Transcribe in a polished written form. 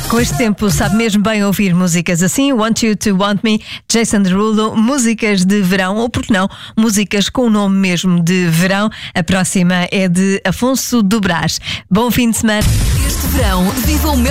Com este tempo, sabe mesmo bem ouvir músicas assim. Want You to Want Me, Jason Derulo, músicas de verão, ou porque não, músicas com o nome mesmo de verão. A próxima é de Afonso do Brás. Bom fim de semana. Este verão, viva o